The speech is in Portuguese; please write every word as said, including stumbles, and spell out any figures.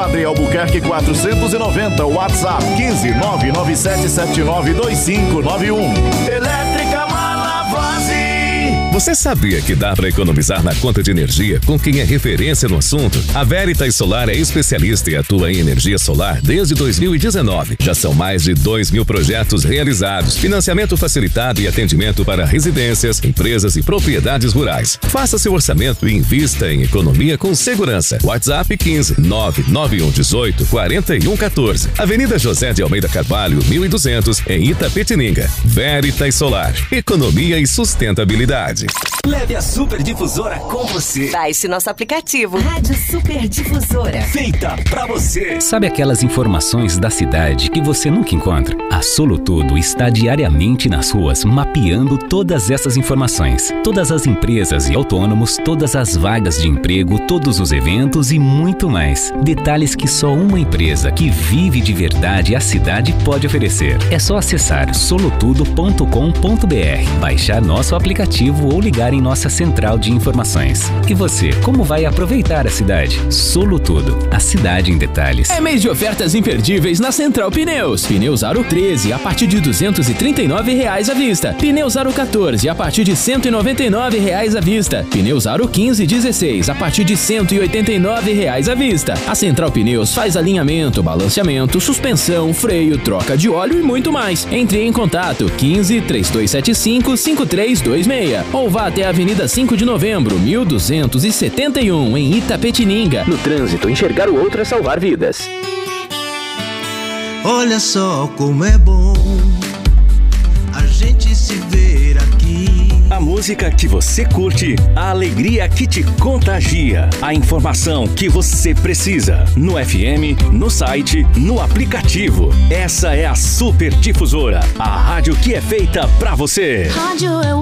Padre Albuquerque quatrocentos e noventa, WhatsApp quinze nove nove sete sete nove dois cinco nove um. Elétrica Malavase. Você sabia que dá para economizar na conta de energia com quem é referência no assunto? A Veritas Solar é especialista e atua em energia solar desde dois mil e dezenove. Já são mais de dois mil projetos realizados, financiamento facilitado e atendimento para residências, empresas e propriedades rurais. Faça seu orçamento e invista em economia com segurança. WhatsApp quinze nove nove um dezoito quarenta e um quatorze. Avenida José de Almeida Carvalho, mil e duzentos, em Itapetininga. Veritas Solar. Economia e sustentabilidade. Leve a Super Difusora com você. Baixe nosso aplicativo. Rádio Super Difusora. Feita pra você. Sabe aquelas informações da cidade que você nunca encontra? A Solutudo está diariamente nas ruas mapeando todas essas informações. Todas as empresas e autônomos, todas as vagas de emprego, todos os eventos e muito mais. Detalhes que só uma empresa que vive de verdade a cidade pode oferecer. É só acessar solutudo ponto com ponto br, baixar nosso aplicativo ou ligar em nossa central de informações. E você, como vai aproveitar a cidade? Solutudo, a cidade em detalhes. É mês de ofertas imperdíveis na Central Pneus. Pneus Aro treze a partir de duzentos e trinta e nove reais à vista. Pneus Aro quatorze a partir de cento e noventa e nove reais à vista. Pneus Aro quinze e dezesseis a partir de cento e oitenta e nove reais à vista. A Central Pneus faz alinhamento, balanceamento, suspensão, freio, troca de óleo e muito mais. Entre em contato quinze, três dois sete cinco, cinco três dois seis ou vá até a Avenida cinco de Novembro, mil duzentos e setenta e um, em Itapetininga. No trânsito, enxergar o outro é salvar vidas. Olha só como é bom a gente se ver aqui. A música que você curte, a alegria que te contagia, a informação que você precisa. No F M, no site, no aplicativo. Essa é a Super Difusora, a rádio que é feita pra você. Rádio é